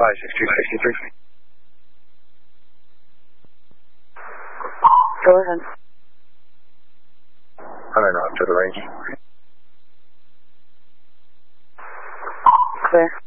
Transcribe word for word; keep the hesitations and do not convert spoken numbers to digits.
five six two six three. Go ahead. one hundred knots to the range. Clear.